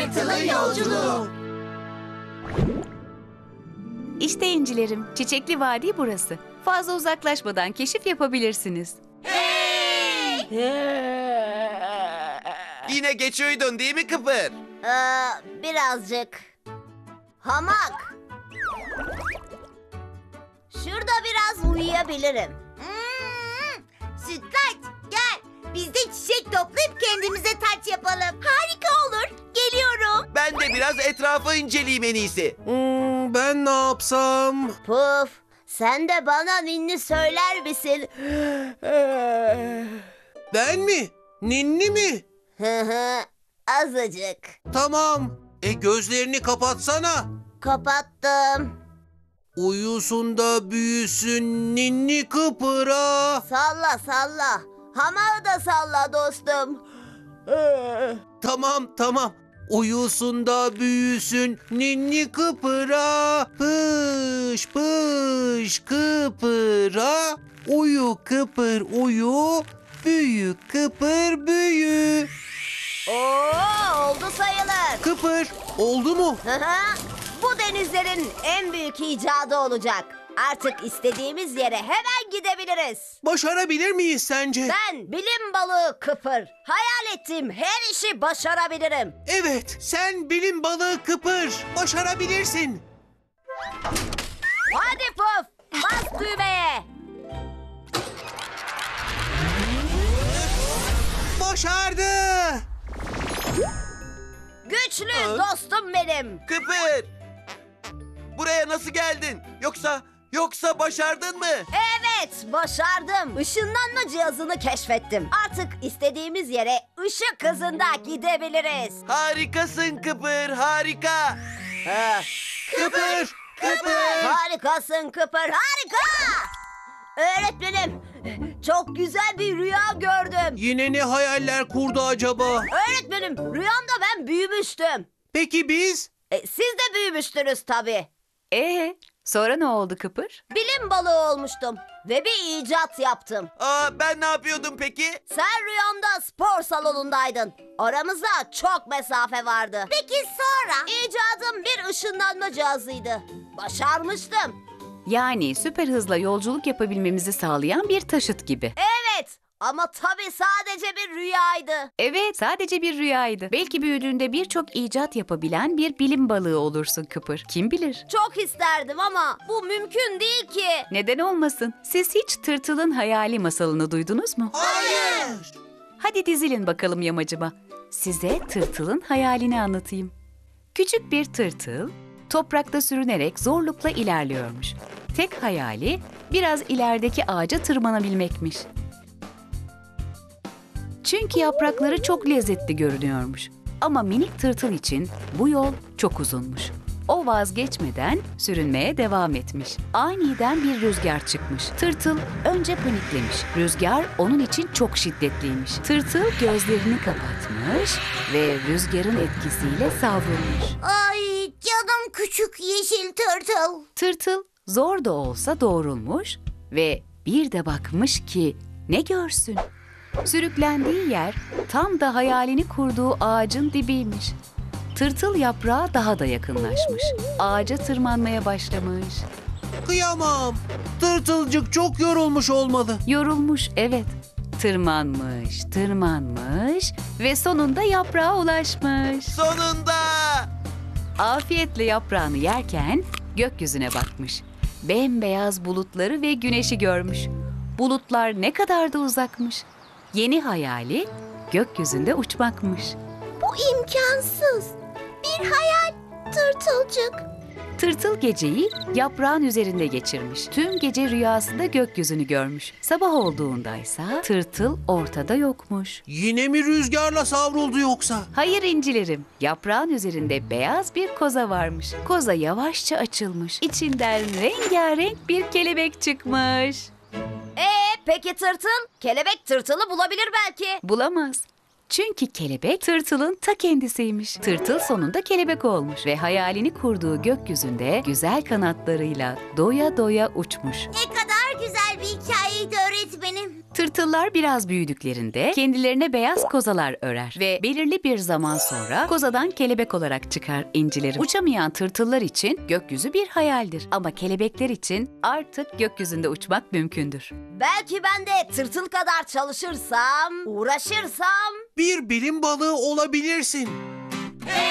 Tırtılın yolculuğu. İşte incilerim, Çiçekli Vadi burası. Fazla uzaklaşmadan keşif yapabilirsiniz. Yine geç uyudun değil mi Kıpır? Birazcık. Hamak. Şurada biraz uyuyabilirim. Sütlaç gel. Biz de çiçek toplayıp kendimize taç yapalım. Harika olur. Geliyorum. Ben de biraz etrafı inceleyeyim en iyisi. Ben ne yapsam? Puf, sen de bana ninni söyler misin? Ben mi? Ninni mi? Hı hı, azıcık. Tamam. Gözlerini kapatsana. Kapattım. Uyusun da büyüsün ninni Kıpır'a. Salla salla. Hamağı da salla dostum. Tamam. Uyusun da büyüsün ninni Kıpır'a. Pış pış Kıpır'a. Uyu Kıpır uyu. Büyü Kıpır büyü. Oo, oldu sayılır. Kıpır oldu mu? Hı hı. Bu denizlerin en büyük icadı olacak. Artık istediğimiz yere hemen gidebiliriz. Başarabilir miyiz sence? Ben bilim balığı Kıpır. Hayal ettiğim her işi başarabilirim. Evet, sen bilim balığı Kıpır. Başarabilirsin. Hadi Puf, bas düğmeye. Başardı. Güçlü dostum benim. Kıpır! Buraya nasıl geldin? Yoksa başardın mı? Evet, başardım. Işınlanma cihazını keşfettim. Artık istediğimiz yere ışık hızında gidebiliriz. Harikasın Kıpır, harika! Kıpır. Harikasın Kıpır, harika! Öğretmenim, çok güzel bir rüya gördüm. Yine ne hayaller kurdu acaba? Öğretmenim, rüyamda ben büyümüştüm. Peki biz? Siz de büyümüştünüz tabii. Sonra ne oldu Kıpır? Bilim balığı olmuştum ve bir icat yaptım. Ben ne yapıyordum peki? Sen rüyamda spor salonundaydın. Aramızda çok mesafe vardı. Peki sonra? İcadım bir ışınlanma cihazıydı. Başarmıştım. Yani süper hızla yolculuk yapabilmemizi sağlayan bir taşıt gibi. Evet ama tabii sadece bir rüyaydı. Evet, sadece bir rüyaydı. Belki büyüdüğünde birçok icat yapabilen bir bilim balığı olursun Kıpır. Kim bilir? Çok isterdim ama bu mümkün değil ki. Neden olmasın? Siz hiç Tırtıl'ın hayali masalını duydunuz mu? Hayır. Hadi dizilin bakalım yamacıma. Size Tırtıl'ın hayalini anlatayım. Küçük bir tırtıl toprakta sürünerek zorlukla ilerliyormuş. Tek hayali biraz ilerideki ağaca tırmanabilmekmiş. Çünkü yaprakları çok lezzetli görünüyormuş. Ama minik tırtıl için bu yol çok uzunmuş. O vazgeçmeden sürünmeye devam etmiş. Aniden bir rüzgar çıkmış. Tırtıl önce paniklemiş. Rüzgar onun için çok şiddetliymiş. Tırtıl gözlerini kapatmış ve rüzgarın etkisiyle savrulmuş. Ay canım küçük yeşil tırtıl. Tırtıl zor da olsa doğrulmuş ve bir de bakmış ki ne görsün? Sürüklendiği yer tam da hayalini kurduğu ağacın dibiymiş. Tırtıl yaprağa daha da yakınlaşmış. Ağaca tırmanmaya başlamış. Kıyamam. Tırtılcık çok yorulmuş olmalı. Yorulmuş, evet. Tırmanmış ve sonunda yaprağa ulaşmış. Sonunda! Afiyetle yaprağını yerken gökyüzüne bakmış. Bembeyaz bulutları ve güneşi görmüş. Bulutlar ne kadar da uzakmış. Yeni hayali gökyüzünde uçmakmış. Bu imkansız. Bir hayal tırtılcık. Tırtıl geceyi yaprağın üzerinde geçirmiş. Tüm gece rüyasında gökyüzünü görmüş. Sabah olduğundaysa tırtıl ortada yokmuş. Yine mi rüzgarla savruldu yoksa? Hayır incilerim, yaprağın üzerinde beyaz bir koza varmış. Koza yavaşça açılmış. İçinden rengarenk bir kelebek çıkmış. Peki tırtıl? Kelebek tırtılı bulabilir belki. Bulamaz. Çünkü kelebek tırtılın ta kendisiymiş. Tırtıl sonunda kelebek olmuş ve hayalini kurduğu gökyüzünde güzel kanatlarıyla doya doya uçmuş. Ne kadar güzel bir hikayeydi öğretmenim. Tırtıllar biraz büyüdüklerinde kendilerine beyaz kozalar örer ve belirli bir zaman sonra kozadan kelebek olarak çıkar incileri. Uçamayan tırtıllar için gökyüzü bir hayaldir ama kelebekler için artık gökyüzünde uçmak mümkündür. Belki ben de tırtıl kadar çalışırsam, uğraşırsam... Bir bilim balığı olabilirsin.